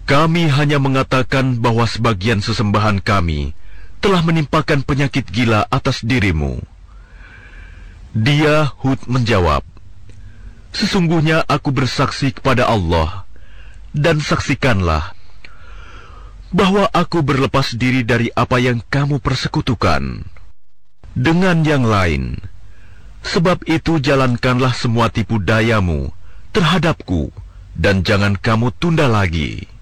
Kami hanya mengatakan bahwa sebagian sesembahan kami telah menimpakan penyakit gila atas dirimu. Dia, Hud, menjawab, sesungguhnya aku bersaksi kepada Allah, dan saksikanlah bahwa aku berlepas diri dari apa yang kamu persekutukan dengan yang lain. Sebab itu jalankanlah semua tipu dayamu terhadapku, dan jangan kamu tunda lagi.